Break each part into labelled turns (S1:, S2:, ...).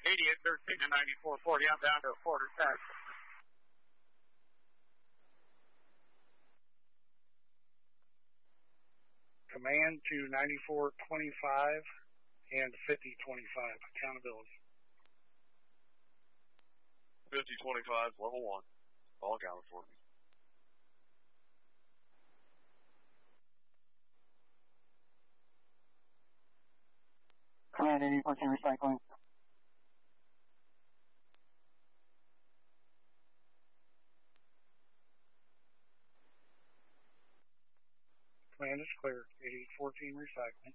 S1: 8813 to 9440. I'm down to a quarter tax.
S2: Command to 9425 and 5025. Accountability.
S3: 5025, level 1. All accounted for.
S4: Command 8814 recycling.
S2: Command is clear. 8814 recycling.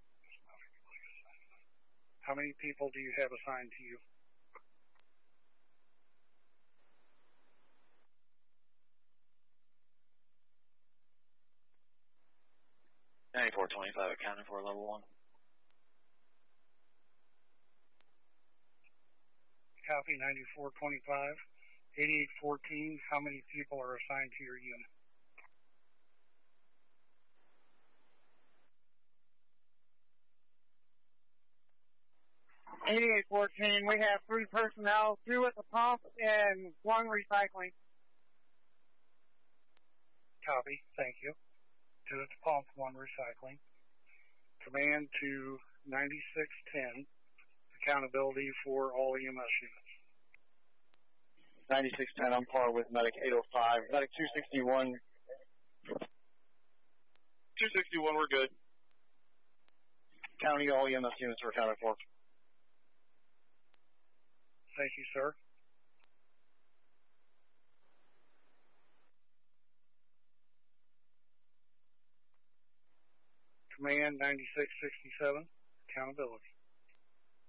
S2: How many people do you have assigned to you?
S3: $94.25 accounted for level 1.
S2: Copy 9425. 8814, how many people are assigned to your unit?
S4: We have 3 personnel, 2 at the pump and 1 recycling.
S2: Copy, thank you. 2 at the pump, 1 recycling. Command to 9610. Accountability for all EMS units.
S4: 9610 on par with Medic 805. Medic 261.
S3: 261, we're good.
S4: County, all EMS units are accounted for.
S2: Thank you, sir. Command 9667. Accountability.